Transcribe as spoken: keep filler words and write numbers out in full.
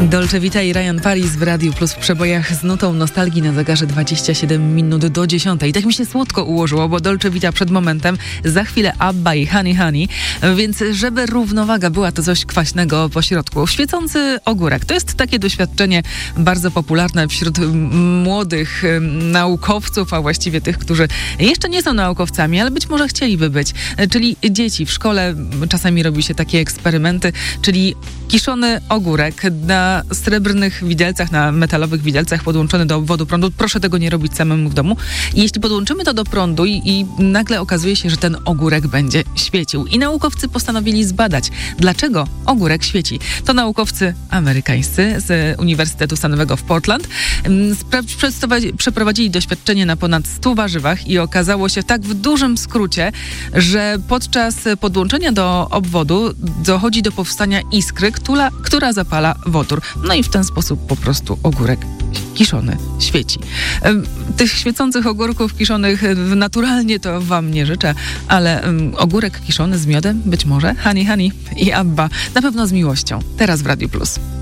Dolce Vita i Ryan Paris w Radiu Plus w przebojach z nutą nostalgii na zegarze dwadzieścia siedem minut do dziesiątej. I tak mi się słodko ułożyło, bo Dolce Vita przed momentem, za chwilę Abba i Honey Honey, więc żeby równowaga była, to coś kwaśnego po środku. Świecący ogórek to jest takie doświadczenie bardzo popularne wśród młodych naukowców, a właściwie tych, którzy jeszcze nie są naukowcami, ale być może chcieliby być. Czyli dzieci w szkole czasami robi się takie eksperymenty, czyli kiszony ogórek na srebrnych widelcach, na metalowych widelcach podłączony do obwodu prądu. Proszę tego nie robić samemu w domu. I jeśli podłączymy to do prądu i, i nagle okazuje się, że ten ogórek będzie świecił. I naukowcy postanowili zbadać, dlaczego ogórek świeci. To naukowcy amerykańscy z Uniwersytetu Stanowego w Portland spra- przeprowadzili doświadczenie na ponad stu warzywach i okazało się tak w dużym skrócie, że podczas podłączenia do obwodu dochodzi do powstania iskry, która, która zapala wodór. No i w ten sposób po prostu ogórek kiszony świeci. Tych świecących ogórków kiszonych naturalnie to wam nie życzę, ale um, ogórek kiszony z miodem być może, Honey Honey i Abba, na pewno z miłością. Teraz w Radiu Plus.